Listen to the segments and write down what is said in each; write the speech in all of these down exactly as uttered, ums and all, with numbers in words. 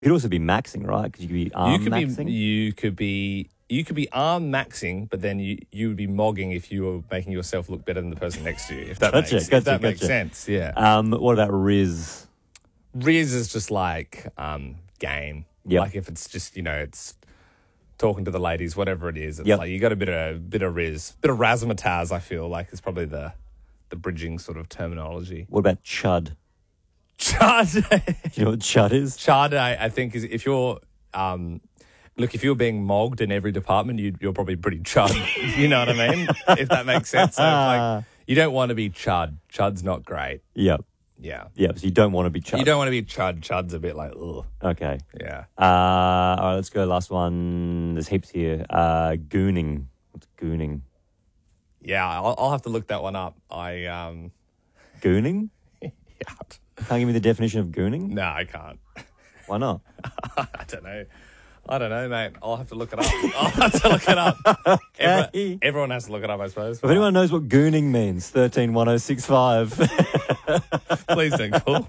You could also be maxing, right? Because you could be arm you could maxing. be you could be you could be arm maxing, but then you, you would be mogging if you were making yourself look better than the person next to you. If that Gotcha, makes gotcha, if that makes gotcha. sense, yeah. Um, what about Riz? Riz is just like um, game. Yep. Like if it's just you know it's talking to the ladies, whatever it is. It's Yep. like you got a bit of bit of Riz, bit of razzmatazz. I feel like is probably the the bridging sort of terminology. What about Chud? Chud. Do you know what Chud is? Chud, I, I think, is if you're, um, look, if you're being mogged in every department, you, you're probably pretty chud. You know what I mean? If that makes sense. So, like, you don't want to be chud. Chud's not great. Yep. Yeah. Yep. So you don't want to be Chud. You don't want to be chud. Chud's a bit like, ugh. Okay. Yeah. Uh, all right, let's go. Last one. There's heaps here. Uh, gooning. What's gooning? Yeah, I'll, I'll have to look that one up. I, um, Gooning? yeah. Can't give me the definition of gooning? No, I can't. Why not? I don't know. I don't know, mate. I'll have to look it up. I'll have to look it up. Everyone, everyone has to look it up, I suppose. If anyone knows what gooning means, thirteen one oh six five. Please don't call.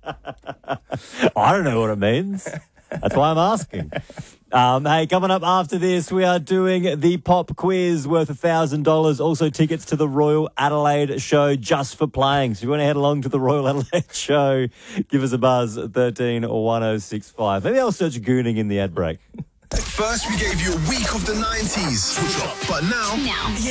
I don't know what it means. That's why I'm asking. Um, hey, coming up after this, we are doing the pop quiz worth one thousand dollars. Also tickets to the Royal Adelaide show just for playing. So if you want to head along to the Royal Adelaide show, give us a buzz at thirteen one oh six five. Maybe I'll search gooning in the ad break. First, we gave you a week of the nineties. But now, Now.